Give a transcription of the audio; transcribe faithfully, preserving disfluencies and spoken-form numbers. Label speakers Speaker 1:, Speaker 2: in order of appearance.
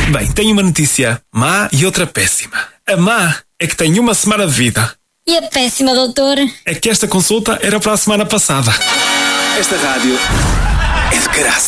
Speaker 1: Bem, tenho uma notícia má e outra péssima. A má é que tenho uma semana de vida.
Speaker 2: E a péssima, doutor?
Speaker 1: É que esta consulta era para a semana passada.
Speaker 3: Esta rádio é de graça.